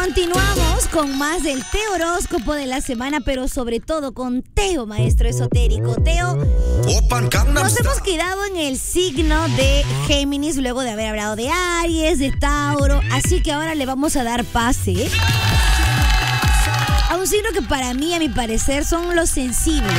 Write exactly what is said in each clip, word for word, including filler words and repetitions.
Continuamos con más del Teo Horóscopo de la semana, pero sobre todo con Teo, maestro esotérico. Teo, nos hemos quedado en el signo de Géminis luego de haber hablado de Aries, de Tauro, así que ahora le vamos a dar pase a un signo que para mí, a mi parecer, son los sensibles,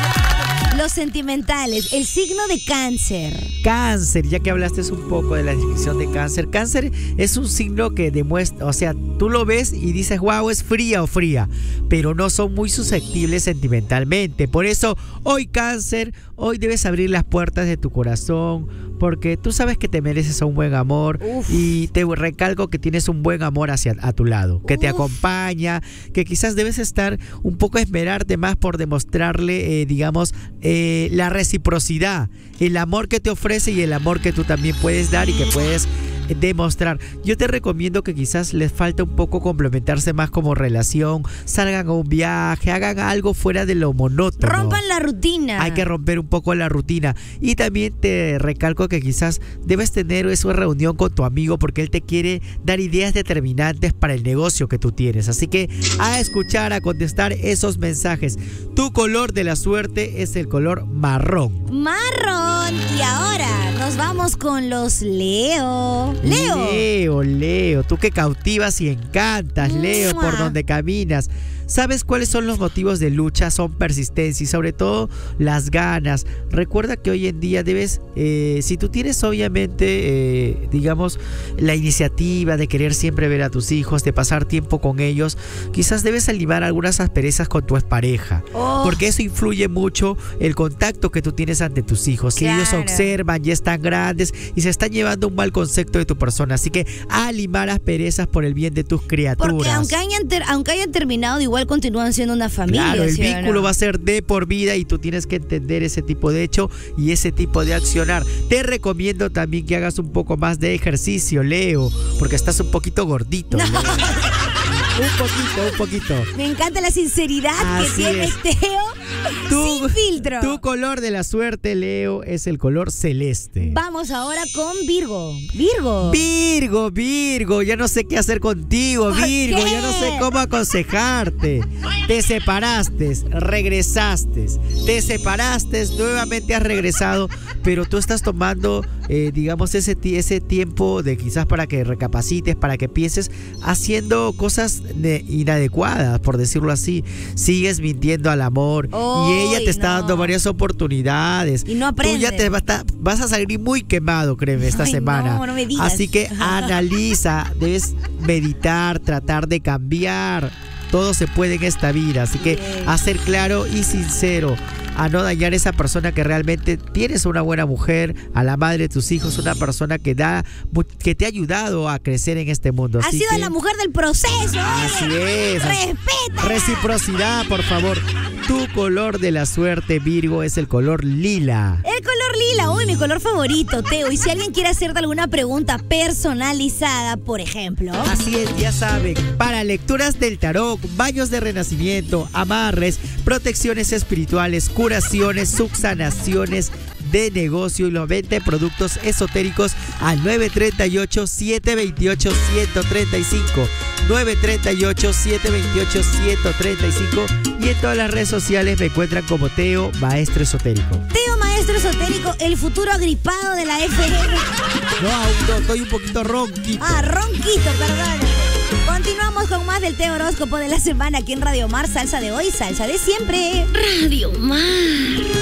los sentimentales, el signo de Cáncer. Cáncer, ya que hablaste un poco de la descripción de Cáncer. Cáncer es un signo que demuestra, o sea, tú lo ves y dices, wow, es fría o fría, pero no son muy susceptibles sentimentalmente. Por eso, hoy Cáncer, hoy debes abrir las puertas de tu corazón, porque tú sabes que te mereces un buen amor. Uf. Y te recalco que tienes un buen amor hacia a tu lado, que Uf. te acompaña, que quizás debes estar un poco esmerarte más por demostrarle, eh, digamos, eh, la reciprocidad, el amor que te ofrece y el amor que tú también puedes dar y que puedes demostrar. Yo te recomiendo que quizás les falta un poco complementarse más como relación, salgan a un viaje, hagan algo fuera de lo monótono. Rompan la rutina. Hay que romper un poco la rutina. Y también te recalco que quizás debes tener esa reunión con tu amigo porque él te quiere dar ideas determinantes para el negocio que tú tienes. Así que a escuchar, a contestar esos mensajes. Tu color de la suerte es el color marrón. Marrón. Y ahora nos vamos con los Leo. Leo. Leo, Leo, tú que cautivas y encantas, Leo, ¡Mua! Por donde caminas. ¿Sabes cuáles son los motivos de lucha? Son persistencia y sobre todo las ganas. Recuerda que hoy en día debes, eh, si tú tienes obviamente, eh, digamos, la iniciativa de querer siempre ver a tus hijos, de pasar tiempo con ellos, quizás debes limar algunas asperezas con tu expareja. Oh. Porque eso influye mucho el contacto que tú tienes ante tus hijos. Si claro. ellos observan, ya están grandes y se están llevando un mal concepto de tu persona. Así que a limar asperezas por el bien de tus criaturas. Porque aunque hayan, ter aunque hayan terminado igual, igual continúan siendo una familia. Claro, el ¿sí vínculo no? va a ser de por vida y tú tienes que entender ese tipo de hecho y ese tipo de accionar. Te recomiendo también que hagas un poco más de ejercicio, Leo, porque estás un poquito gordito. No. Un poquito, un poquito. Me encanta la sinceridad Así que tiene es. Teo. Tu, sin filtro. Tu color de la suerte, Leo, es el color celeste. Vamos ahora con Virgo. Virgo. Virgo, Virgo. Ya no sé qué hacer contigo, Virgo. ¿Qué? Ya no sé cómo aconsejarte. Te separaste, regresaste. Te separaste, nuevamente has regresado. Pero tú estás tomando, eh, digamos, ese, ese tiempo de quizás para que recapacites, para que pienses, haciendo cosas inadecuadas, por decirlo así. Sigues mintiendo al amor. Oh, y ella te está no. dando varias oportunidades. Y no aprendes. Tú ya te vas a, vas a salir muy quemado, créeme, esta Ay, semana. No, no me digas. Así que analiza, debes meditar, tratar de cambiar. Todo se puede en esta vida. Así que Bien. a ser claro y sincero, a no dañar a esa persona que realmente tienes, una buena mujer, a la madre de tus hijos, una persona que da, que te ha ayudado a crecer en este mundo. Ha Así sido que, la mujer del proceso. Así es. Respeta. Reciprocidad, por favor. Tu color de la suerte, Virgo, es el color lila. El color lila, uy, mi color favorito, Teo. Y si alguien quiere hacerte alguna pregunta personalizada, por ejemplo. Así es, ya saben, para lecturas del tarot, baños de renacimiento, amarres, protecciones espirituales, curaciones, subsanaciones de negocio y los veinte productos esotéricos al nueve tres ocho, siete dos ocho, uno cero tres cinco. nueve tres ocho, siete dos ocho, uno cero tres cinco. Y en todas las redes sociales me encuentran como Teo, maestro esotérico. Teo, maestro esotérico, el futuro agripado de la F M. No, aún no, estoy un poquito ronquito. Ah, ronquito, perdón. Continuamos con más del Teo Horóscopo de la semana aquí en Radio Mar. Salsa de hoy, salsa de siempre. Radio Mar.